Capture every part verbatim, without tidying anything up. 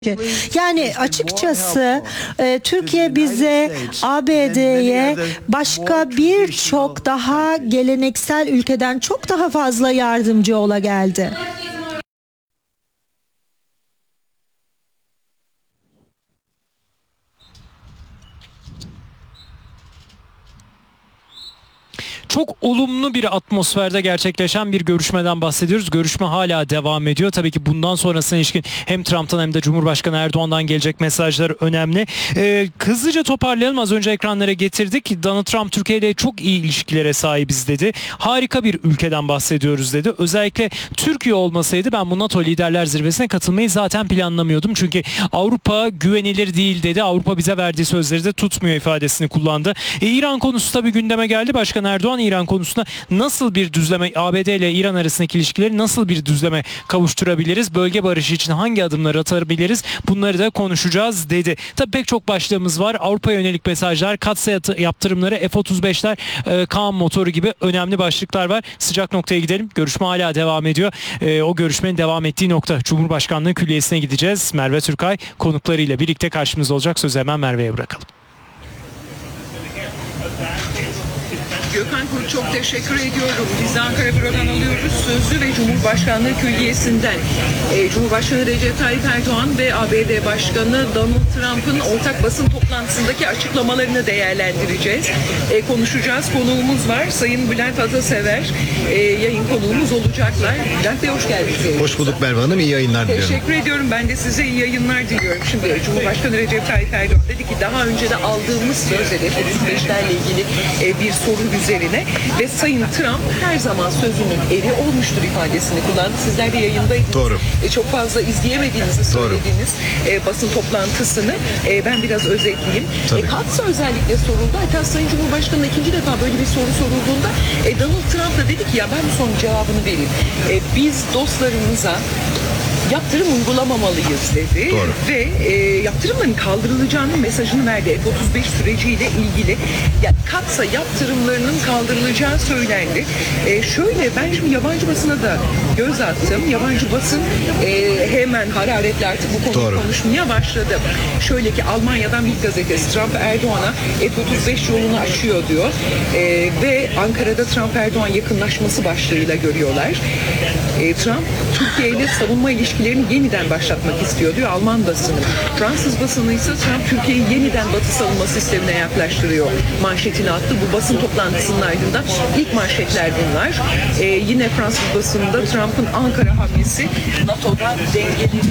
Yani açıkçası e, Türkiye bize A B D'ye başka birçok daha geleneksel ülkeden çok daha fazla yardımcı ola geldi. Çok olumlu bir atmosferde gerçekleşen bir görüşmeden bahsediyoruz. Görüşme hala devam ediyor. Tabii ki bundan sonrasına ilişkin hem Trump'tan hem de Cumhurbaşkanı Erdoğan'dan gelecek mesajlar önemli. Ee, hızlıca toparlayalım. Az önce ekranlara getirdik. Donald Trump Türkiye ile çok iyi ilişkilere sahibiz dedi. Harika bir ülkeden bahsediyoruz dedi. Özellikle Türkiye olmasaydı ben bu NATO Liderler Zirvesi'ne katılmayı zaten planlamıyordum. Çünkü Avrupa güvenilir değil dedi. Avrupa bize verdiği sözleri de tutmuyor ifadesini kullandı. E, İran konusu tabii gündeme geldi. Başkan Erdoğan İran konusunda nasıl bir düzleme, A B D ile İran arasındaki ilişkileri nasıl bir düzleme kavuşturabiliriz? Bölge barışı için hangi adımları atabiliriz? Bunları da konuşacağız dedi. Tabii pek çok başlığımız var. Avrupa'ya yönelik mesajlar, katsayı yaptırımları, F otuz beşler, e, Kaan motoru gibi önemli başlıklar var. Sıcak noktaya gidelim. Görüşme hala devam ediyor. E, o görüşmenin devam ettiği nokta Cumhurbaşkanlığı Külliyesi'ne gideceğiz. Merve Türkay konuklarıyla birlikte karşımızda olacak. Sözü hemen Merve'ye bırakalım. Gökhan Kurt, çok teşekkür ediyorum. Biz de Ankara Büro'dan alıyoruz sözü ve Cumhurbaşkanlığı Külliyesi'nden. E, Cumhurbaşkanı Recep Tayyip Erdoğan ve A B D Başkanı Donald Trump'ın ortak basın toplantısındaki açıklamalarını değerlendireceğiz. E, konuşacağız. Konuğumuz var. Sayın Bülent Atasever e, yayın konuğumuz olacaklar. Bülent Bey hoş geldiniz. Hoş bulduk Merve Hanım. İyi yayınlar diliyorum. Teşekkür ediyorum. Ben de size iyi yayınlar diliyorum. Şimdi Cumhurbaşkanı Recep Tayyip Erdoğan dedi ki daha önce de aldığımız sözleri F otuz beşlerle ilgili e, bir soru üzerine ve Sayın Trump her zaman sözünün eri olmuştur ifadesini kullandı. Sizler de yayındaydınız. Doğru. E, çok fazla izleyemediğinizi söylediğiniz e, basın toplantısını e, ben biraz özetleyeyim. E, Katsa özellikle soruldu. Hatta Sayın Cumhurbaşkanı'na ikinci defa böyle bir soru sorulduğunda e, Donald Trump da dedi ki ya ben bu sorunun cevabını vereyim. E, biz dostlarımıza yaptırım uygulamamalıyız dedi. Doğru. Ve e, yaptırımların kaldırılacağının mesajını verdi. F otuz beş süreciyle ilgili. Yani katsa yaptırımlarının kaldırılacağı söylendi. E, şöyle ben şimdi yabancı basına da göz attım. Yabancı basın e, hemen hararetle artık bu konuyu Doğru. konuşmaya başladı. Şöyle ki Almanya'dan bir gazetesi Trump Erdoğan'a F otuz beş yolunu açıyor diyor. E, ve Ankara'da Trump Erdoğan yakınlaşması başlığıyla görüyorlar. E, Trump Türkiye ile savunma ilişkilerini yeniden başlatmak istiyor diyor Alman basını. Fransız basını ise Trump Türkiye'yi yeniden Batı savunma sistemine yaklaştırıyor manşetini attı. Bu basın toplantısının ardından ilk manşetler bunlar. E, yine Fransız basınında Trump'ın Ankara hamlesi NATO'da dengeleri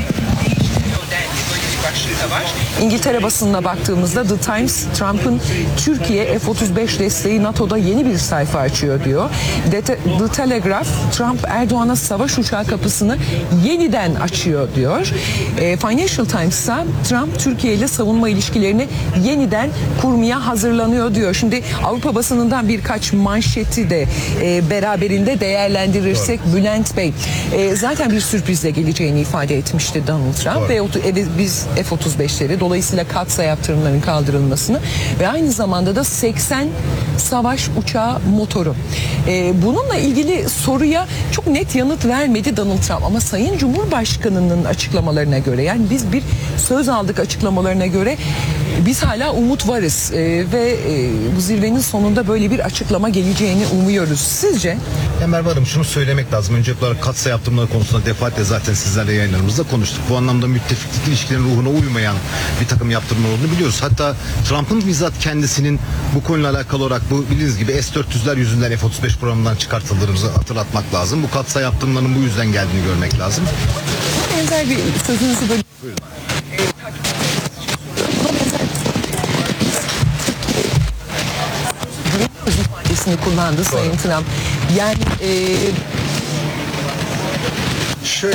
başlığı var. İngiltere basınına baktığımızda The Times, Trump'ın Türkiye F otuz beş desteği NATO'da yeni bir sayfa açıyor diyor. The, The Telegraph, Trump Erdoğan'a savaş uçağı kapısını yeniden açıyor diyor. E, Financial Times ise Trump Türkiye ile savunma ilişkilerini yeniden kurmaya hazırlanıyor diyor. Şimdi Avrupa basınından birkaç manşeti de e, beraberinde değerlendirirsek Doğru. Bülent Bey e, zaten bir sürprizle geleceğini ifade etmişti Donald Trump ve e, biz F otuz beşleri dolayısıyla katsa yaptırımların kaldırılmasını ve aynı zamanda da seksen savaş uçağı motoru. Ee, bununla ilgili soruya çok net yanıt vermedi Donald Trump ama Sayın Cumhurbaşkanı'nın açıklamalarına göre yani biz bir söz aldık açıklamalarına göre biz hala umut varız ee, ve e, bu zirvenin sonunda böyle bir açıklama geleceğini umuyoruz. Sizce? Ya Merve Hanım şunu söylemek lazım. Öncelikle olarak katsa yaptırımları konusunda defaatle zaten sizlerle yayınlarımızda konuştuk. Bu anlamda müttefiklik ilişkilerinin ruhuna uymayan bir takım yaptırımlar olduğunu biliyoruz. Hatta Trump'ın bizzat kendisinin bu konuyla alakalı olarak bu bildiğiniz gibi S dört yüzler yüzünden F otuz beş programından çıkartıldığımızı hatırlatmak lazım. Bu katsa yaptırımlarının bu yüzden geldiğini görmek lazım. Benzer bir sözünüzü böyle... Buyurun. ifadesini kullandı Sayın Trump. Yani e... şöyle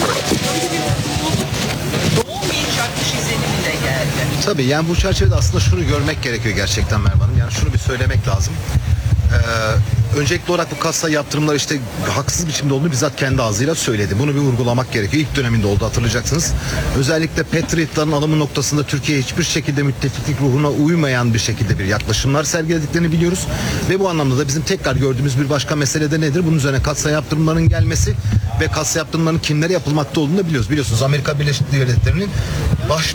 doğmayacakmış izlenimine geldi. Tabii yani bu çerçevede aslında şunu görmek gerekiyor gerçekten Merve Hanım. Yani şunu bir söylemek lazım. Ee, öncelikli olarak bu katsayı yaptırımlar işte haksız biçimde olduğunu bizzat kendi ağzıyla söyledi. Bunu bir vurgulamak gerekiyor. İlk döneminde oldu, hatırlayacaksınız. Özellikle Patriot'ların alımı noktasında Türkiye hiçbir şekilde müttefiklik ruhuna uymayan bir şekilde bir yaklaşımlar sergilediklerini biliyoruz. Ve bu anlamda da bizim tekrar gördüğümüz bir başka mesele de nedir? Bunun üzerine katsayı yaptırımların gelmesi ve katsayı yaptırımların kimlere yapılmakta olduğunu da biliyoruz. Biliyorsunuz Amerika Birleşik Devletleri'nin baş